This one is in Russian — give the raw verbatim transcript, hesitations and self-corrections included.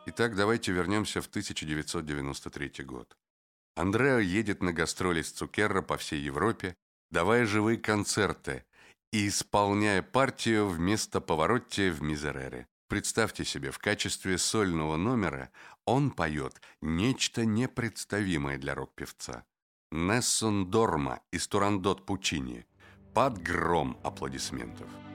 Итак, давайте вернемся в тысяча девятьсот девяносто третий год. Андреа едет на гастроли с Цукерро по всей Европе, давая живые концерты и исполняя партию вместо Паваротти в «Мизерере». Представьте себе, в качестве сольного номера он поет нечто непредставимое для рок-певца. «Нессон Дорма» из «Турандот» Пучини под гром аплодисментов.